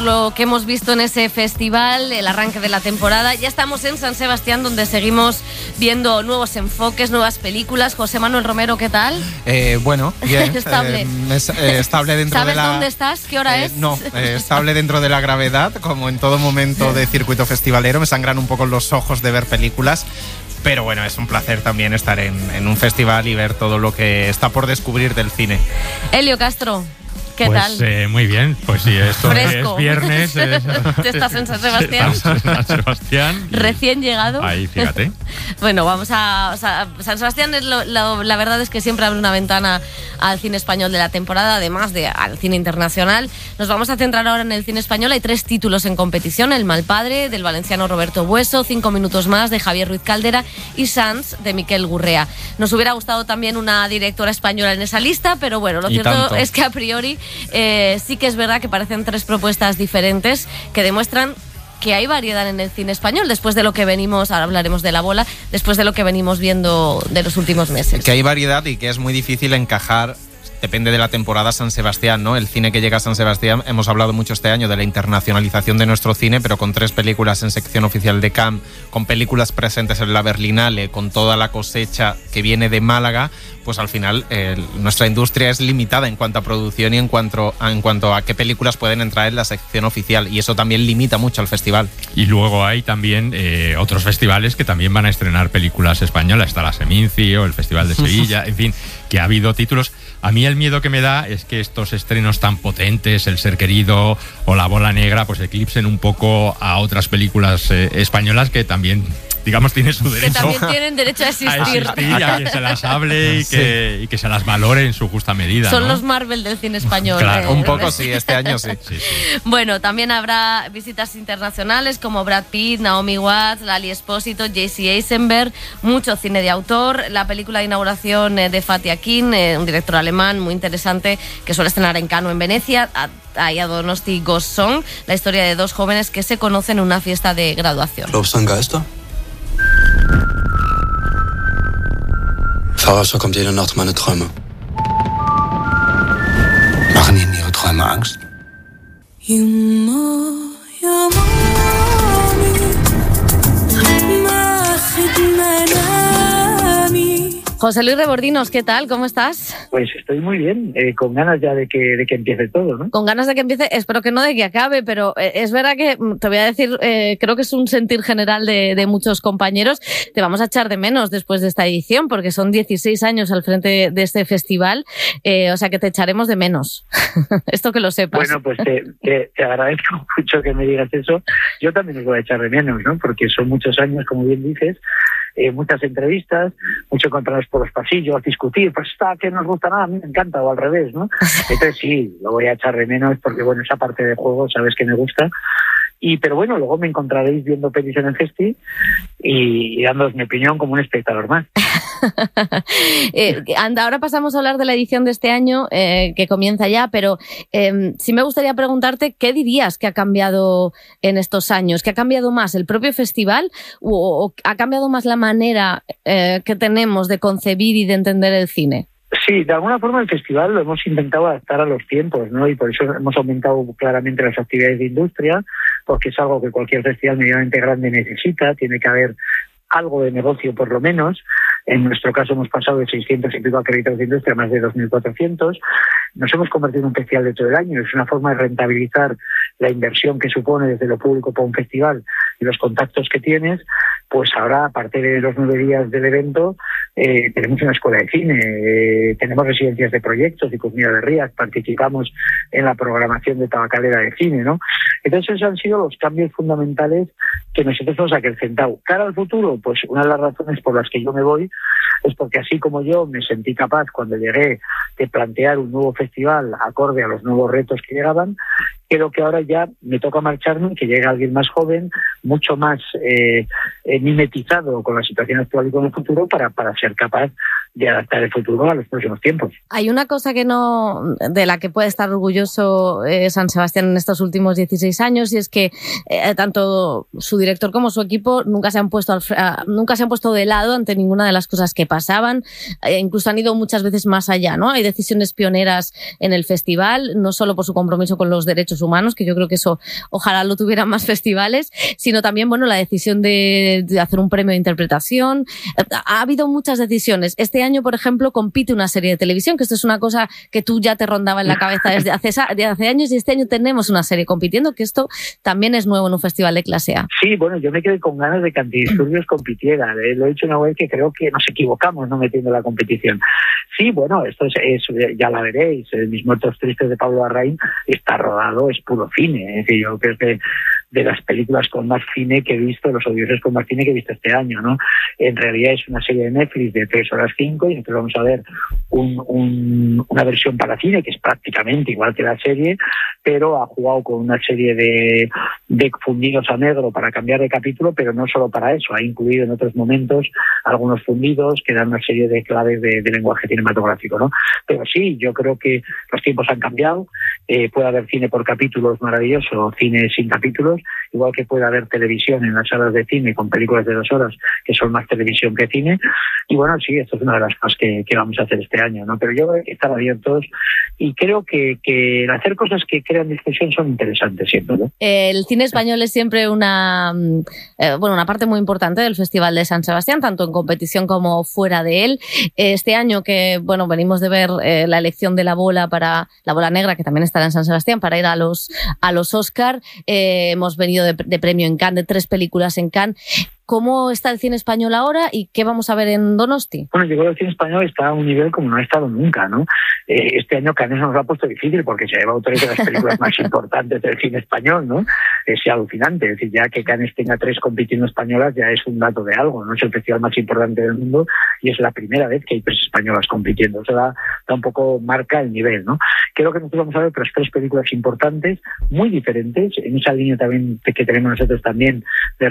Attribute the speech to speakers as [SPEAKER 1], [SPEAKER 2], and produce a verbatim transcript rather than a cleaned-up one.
[SPEAKER 1] todo lo que hemos visto en ese festival, el arranque de la temporada. Ya estamos en San Sebastián, donde seguimos viendo nuevos enfoques, nuevas películas. José Manuel Romero, ¿qué tal?
[SPEAKER 2] Eh, bueno, bien.
[SPEAKER 1] Estable.
[SPEAKER 2] Eh, es, eh, estable dentro
[SPEAKER 1] ¿Sabes
[SPEAKER 2] de la...
[SPEAKER 1] dónde estás? ¿Qué hora
[SPEAKER 2] eh,
[SPEAKER 1] es?
[SPEAKER 2] No, eh, estable dentro de la gravedad, como en todo momento de circuito festivalero. Me sangran un poco los ojos de ver películas. Pero bueno, es un placer también estar en, en un festival y ver todo lo que está por descubrir del cine.
[SPEAKER 1] Elio Castro, ¿qué
[SPEAKER 3] pues,
[SPEAKER 1] tal?
[SPEAKER 3] Eh, muy bien, pues sí, esto
[SPEAKER 1] Fresco.
[SPEAKER 3] Es viernes. Es...
[SPEAKER 1] ¿Estás en San Sebastián?
[SPEAKER 3] Estás en San Sebastián. Y...
[SPEAKER 1] Recién llegado.
[SPEAKER 3] Ahí, fíjate.
[SPEAKER 1] Bueno, vamos a... O sea, San Sebastián, es lo, lo, la verdad es que siempre abre una ventana al cine español de la temporada, además de al cine internacional. Nos vamos a centrar ahora en el cine español. Hay tres títulos en competición: El mal padre, del valenciano Roberto Bueso, Cinco minutos más, de Javier Ruiz Caldera, y Sans, de Miquel Gurrea. Nos hubiera gustado también una directora española en esa lista, pero bueno, lo
[SPEAKER 2] Y
[SPEAKER 1] cierto
[SPEAKER 2] tanto.
[SPEAKER 1] es que a priori eh, sí que es verdad que parecen tres propuestas diferentes que demuestran que hay variedad en el cine español, después de lo que venimos, ahora hablaremos de La Bola, después de lo que venimos viendo de los últimos meses.
[SPEAKER 2] Que hay variedad y que es muy difícil encajar. Depende de la temporada San Sebastián, ¿no? El cine que llega a San Sebastián, hemos hablado mucho este año de la internacionalización de nuestro cine, pero con tres películas en sección oficial de Cannes, con películas presentes en la Berlinale, con toda la cosecha que viene de Málaga, pues al final eh, nuestra industria es limitada en cuanto a producción y en cuanto, a, en cuanto a qué películas pueden entrar en la sección oficial, y eso también limita mucho al festival.
[SPEAKER 3] Y luego hay también eh, otros festivales que también van a estrenar películas españolas. Está la Seminci o el Festival de Sevilla, en fin, que ha habido títulos. A mí el miedo que me da es que estos estrenos tan potentes, El ser querido o La bola negra, pues eclipsen un poco a otras películas eh, españolas que también, digamos, tienen su derecho.
[SPEAKER 1] Que también tienen derecho a existir.
[SPEAKER 3] A existir y a que se las hable y que, sí. y que se las valore en su justa medida.
[SPEAKER 1] Son
[SPEAKER 3] ¿no?
[SPEAKER 1] los Marvel del cine español.
[SPEAKER 3] Claro,
[SPEAKER 1] eh,
[SPEAKER 2] un poco sí, este año sí.
[SPEAKER 3] sí, sí.
[SPEAKER 1] Bueno, también habrá visitas internacionales como Brad Pitt, Naomi Watts, Lali Espósito, J C Eisenberg, mucho cine de autor, la película de inauguración eh, de Fatih Akin, eh, un director alemán muy interesante que suele estrenar en Cannes o en Venecia. Hay a Donosti Ghost Song, la historia de dos jóvenes que se conocen en una fiesta de graduación.
[SPEAKER 4] Glaubst du an Geister? Fahrrad kommt jede Nacht meine Träume. Machen Ihnen Ihre Träume Angst?
[SPEAKER 1] José Luis Rebordinos, ¿qué tal? ¿Cómo estás?
[SPEAKER 5] Pues estoy muy bien, eh, con ganas ya de que, de que empiece todo, ¿no?
[SPEAKER 1] Con ganas de que empiece, espero que no de que acabe, pero eh, es verdad que, te voy a decir, eh, creo que es un sentir general de, de muchos compañeros. Te vamos a echar de menos después de esta edición, porque son dieciséis años al frente de este festival, eh, o sea que te echaremos de menos. Esto que lo sepas.
[SPEAKER 5] Bueno, pues te, te, te agradezco mucho que me digas eso. Yo también os voy a echar de menos, ¿no? Porque son muchos años, como bien dices, Eh, muchas entrevistas, mucho encontrarnos por los pasillos, discutir, pues está, que no nos gusta nada, a mí me encanta, o al revés, ¿no? Entonces sí, lo voy a echar de menos porque, bueno, esa parte de juego sabes que me gusta. Y, pero bueno, luego me encontraréis viendo pelis en el festi y, y dándoos mi opinión como un espectador más.
[SPEAKER 1] eh, anda, ahora pasamos a hablar de la edición de este año, eh, que comienza ya, pero eh, sí me gustaría preguntarte, ¿qué dirías que ha cambiado en estos años? ¿Qué ha cambiado más, el propio festival o, o ha cambiado más la manera eh, que tenemos de concebir y de entender el cine?
[SPEAKER 5] Sí, de alguna forma el festival lo hemos intentado adaptar a los tiempos, ¿no? Y por eso hemos aumentado claramente las actividades de industria, porque es algo que cualquier festival medianamente grande necesita, tiene que haber algo de negocio por lo menos. En nuestro caso hemos pasado de seiscientos y pico acreditados de industria a más de dos mil cuatrocientos. Nos hemos convertido en un festival de todo el año. Es una forma de rentabilizar la inversión que supone desde lo público para un festival y los contactos que tienes. Pues ahora, aparte de los nueve días del evento, eh, tenemos una escuela de cine, eh, tenemos residencias de proyectos y comunidad de Rías, participamos en la programación de Tabacalera de cine, ¿no? Entonces esos han sido los cambios fundamentales que nosotros hemos acrecentado. Cara al futuro, pues una de las razones por las que yo me voy es porque así como yo me sentí capaz cuando llegué de plantear un nuevo festival acorde a los nuevos retos que llegaban, creo que ahora ya me toca marcharme, que llegue alguien más joven, mucho más eh, eh, mimetizado con la situación actual y con el futuro para, para ser capaz de adaptar el futuro a los próximos tiempos.
[SPEAKER 1] Hay una cosa que no, de la que puede estar orgulloso eh, San Sebastián en estos últimos dieciséis años, y es que eh, tanto su director como su equipo nunca se han puesto al, nunca se han puesto de lado ante ninguna de las cosas que pasaban, eh, incluso han ido muchas veces más allá, ¿no? Hay decisiones pioneras en el festival, no solo por su compromiso con los derechos humanos, que yo creo que eso ojalá lo tuvieran más festivales, sino también, bueno, la decisión de, de hacer un premio de interpretación. Ha habido muchas decisiones. Este año, por ejemplo, compite una serie de televisión, que esto es una cosa que tú ya te rondaba en la cabeza desde hace, desde hace años, y este año tenemos una serie compitiendo, que esto también es nuevo en un festival de clase A.
[SPEAKER 5] Sí, bueno, yo me quedé con ganas de que Antidisturbios compitiera. ¿eh? Lo he dicho una vez que creo que nos equivocamos no metiendo la competición. Sí, bueno, esto es, es ya la veréis. Mis muertos tristes de Pablo Larraín está rodado, es puro cine. Es decir, yo creo que de las películas con más cine que he visto, los odiosos con más cine que he visto este año, ¿no? En realidad es una serie de Netflix de tres horas cinco y entonces vamos a ver un, un, una versión para cine que es prácticamente igual que la serie, pero ha jugado con una serie de, de fundidos a negro para cambiar de capítulo, pero no solo para eso, ha incluido en otros momentos algunos fundidos que dan una serie de claves de, de lenguaje cinematográfico, ¿no? Pero sí, yo creo que los tiempos han cambiado, eh, puede haber cine por capítulos maravilloso, cine sin capítulos, igual que puede haber televisión en las salas de cine con películas de dos horas que son más televisión que cine, y bueno, sí, esto es una de las cosas que, que vamos a hacer este año, ¿no? Pero yo creo que están abiertos y creo que, que hacer cosas que crean discusión son interesantes siempre, ¿no?
[SPEAKER 1] El cine español es siempre una, eh, bueno, una parte muy importante del Festival de San Sebastián, tanto en competición como fuera de él. Este año que, bueno, venimos de ver eh, la elección de la bola para la bola negra, que también estará en San Sebastián, para ir a los a los Oscar, eh, hemos venido de, de premio en Cannes, de tres películas en Cannes. ¿Cómo está el cine español ahora y qué vamos a ver en Donosti?
[SPEAKER 5] Bueno, yo creo que el cine español está a un nivel como no ha estado nunca, ¿no? Eh, este año Cannes nos lo ha puesto difícil porque se lleva autores de las películas más importantes del cine español, ¿no? Es alucinante, es decir, ya que Cannes tenga tres compitiendo españolas ya es un dato de algo, ¿no? Es el festival más importante del mundo y es la primera vez que hay tres españolas compitiendo. Eso da, da un poco, marca el nivel, ¿no? Creo que nosotros vamos a ver otras tres películas importantes, muy diferentes, en esa línea también que tenemos nosotros también de